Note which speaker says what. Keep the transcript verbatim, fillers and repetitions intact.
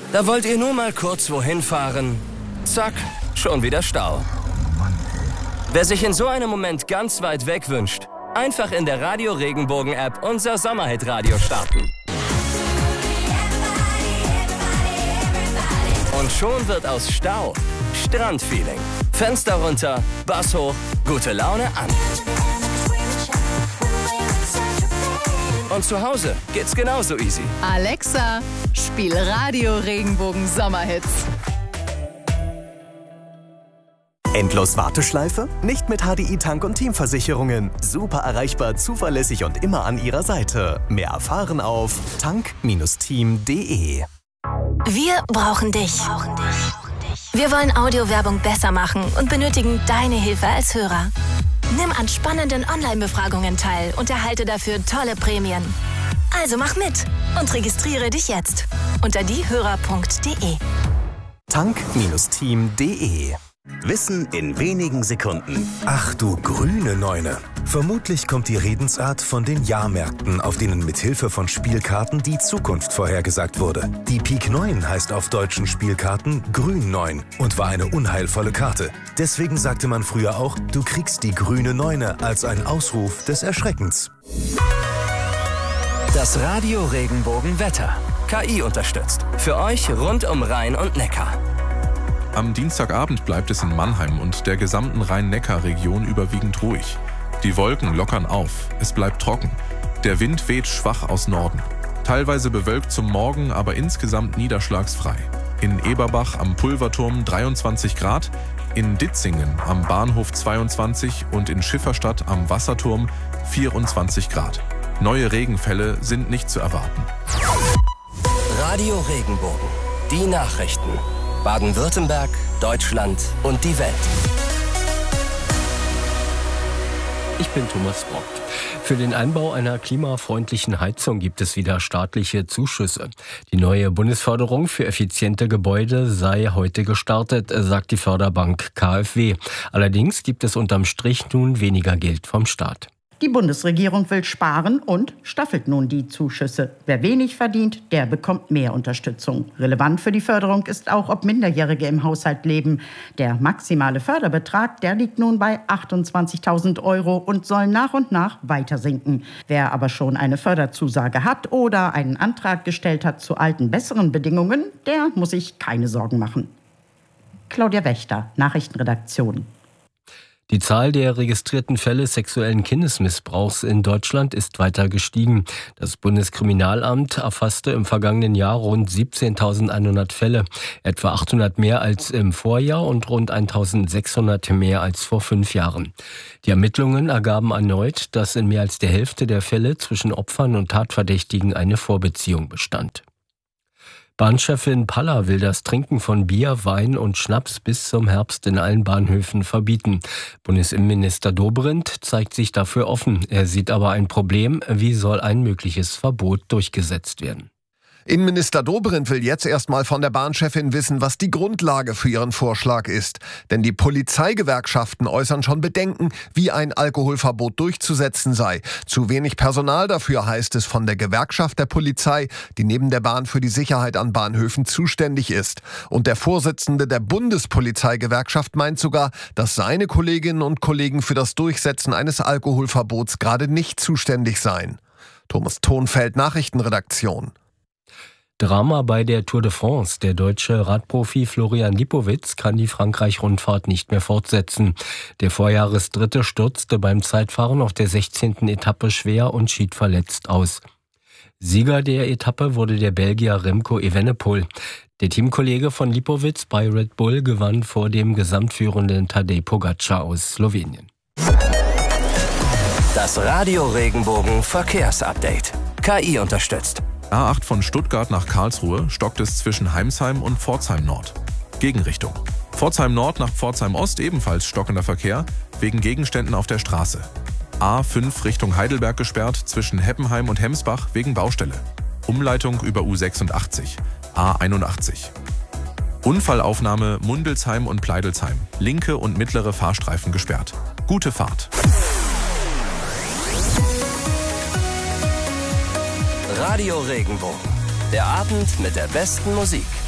Speaker 1: Da wollt ihr nur mal kurz wohin fahren. Zack, schon wieder Stau. Wer sich in so einem Moment ganz weit weg wünscht, einfach in der Radio Regenbogen-App unser Sommerhit-Radio starten. Und schon wird aus Stau Strandfeeling. Fenster runter, Bass hoch, gute Laune an. Und zu Hause geht's genauso easy.
Speaker 2: Alexa, spiel Radio Regenbogen Sommerhits.
Speaker 3: Endlos Warteschleife? Nicht mit H D I Tank- und Teamversicherungen. Super erreichbar, zuverlässig und immer an Ihrer Seite. Mehr erfahren auf tank Bindestrich team punkt de.
Speaker 4: Wir brauchen dich. Wir wollen Audiowerbung besser machen und benötigen deine Hilfe als Hörer. Nimm an spannenden Online-Befragungen teil und erhalte dafür tolle Prämien. Also mach mit und registriere dich jetzt unter diehörer punkt de.
Speaker 3: tank Bindestrich team punkt de.
Speaker 5: Wissen in wenigen Sekunden.
Speaker 6: Ach du grüne Neune. Vermutlich kommt die Redensart von den Jahrmärkten, auf denen mithilfe von Spielkarten die Zukunft vorhergesagt wurde. Die Pik neun heißt auf deutschen Spielkarten Grün neun und war eine unheilvolle Karte. Deswegen sagte man früher auch, du kriegst die grüne Neune als ein Ausruf des Erschreckens.
Speaker 1: Das Radio Regenbogen Wetter. K I unterstützt. Für euch rund um Rhein und Neckar.
Speaker 7: Am Dienstagabend bleibt es in Mannheim und der gesamten Rhein-Neckar-Region überwiegend ruhig. Die Wolken lockern auf, es bleibt trocken. Der Wind weht schwach aus Norden. Teilweise bewölkt zum Morgen, aber insgesamt niederschlagsfrei. In Eberbach am Pulverturm dreiundzwanzig Grad, in Ditzingen am Bahnhof zweiundzwanzig und in Schifferstadt am Wasserturm vierundzwanzig Grad. Neue Regenfälle sind nicht zu erwarten.
Speaker 1: Radio Regenbogen. Die Nachrichten. Baden-Württemberg, Deutschland und die Welt.
Speaker 8: Ich bin Thomas Brock. Für den Einbau einer klimafreundlichen Heizung gibt es wieder staatliche Zuschüsse. Die neue Bundesförderung für effiziente Gebäude sei heute gestartet, sagt die Förderbank K f W. Allerdings gibt es unterm Strich nun weniger Geld vom Staat.
Speaker 9: Die Bundesregierung will sparen und staffelt nun die Zuschüsse. Wer wenig verdient, der bekommt mehr Unterstützung. Relevant für die Förderung ist auch, ob Minderjährige im Haushalt leben. Der maximale Förderbetrag, der liegt nun bei achtundzwanzigtausend Euro und soll nach und nach weiter sinken. Wer aber schon eine Förderzusage hat oder einen Antrag gestellt hat zu alten, besseren Bedingungen, der muss sich keine Sorgen machen. Claudia Wächter, Nachrichtenredaktion.
Speaker 8: Die Zahl der registrierten Fälle sexuellen Kindesmissbrauchs in Deutschland ist weiter gestiegen. Das Bundeskriminalamt erfasste im vergangenen Jahr rund siebzehntausendeinhundert Fälle, etwa achthundert mehr als im Vorjahr und rund eintausendsechshundert mehr als vor fünf Jahren. Die Ermittlungen ergaben erneut, dass in mehr als der Hälfte der Fälle zwischen Opfern und Tatverdächtigen eine Vorbeziehung bestand. Bahnchefin Paller will das Trinken von Bier, Wein und Schnaps bis zum Herbst in allen Bahnhöfen verbieten. Bundesinnenminister Dobrindt zeigt sich dafür offen. Er sieht aber ein Problem. Wie soll ein mögliches Verbot durchgesetzt werden?
Speaker 10: Innenminister Dobrindt will jetzt erstmal von der Bahnchefin wissen, was die Grundlage für ihren Vorschlag ist. Denn die Polizeigewerkschaften äußern schon Bedenken, wie ein Alkoholverbot durchzusetzen sei. Zu wenig Personal dafür, heißt es von der Gewerkschaft der Polizei, die neben der Bahn für die Sicherheit an Bahnhöfen zuständig ist. Und der Vorsitzende der Bundespolizeigewerkschaft meint sogar, dass seine Kolleginnen und Kollegen für das Durchsetzen eines Alkoholverbots gerade nicht zuständig seien. Thomas Thonfeld, Nachrichtenredaktion.
Speaker 8: Drama bei der Tour de France. Der deutsche Radprofi Florian Lipowitz kann die Frankreich-Rundfahrt nicht mehr fortsetzen. Der Vorjahresdritte stürzte beim Zeitfahren auf der sechzehnten Etappe schwer und schied verletzt aus. Sieger der Etappe wurde der Belgier Remco Evenepoel. Der Teamkollege von Lipowitz bei Red Bull gewann vor dem gesamtführenden Tadej Pogačar aus Slowenien.
Speaker 1: Das Radio Regenbogen Verkehrsupdate. K I unterstützt.
Speaker 7: A acht von Stuttgart nach Karlsruhe stockt es zwischen Heimsheim und Pforzheim Nord. Gegenrichtung. Pforzheim Nord nach Pforzheim Ost ebenfalls stockender Verkehr wegen Gegenständen auf der Straße. A fünf Richtung Heidelberg gesperrt zwischen Heppenheim und Hemsbach wegen Baustelle. Umleitung über U sechsundachtzig. A einundachtzig. Unfallaufnahme Mundelsheim und Pleidelsheim. Linke und mittlere Fahrstreifen gesperrt. Gute Fahrt.
Speaker 1: Radio Regenbogen. Der Abend mit der besten Musik.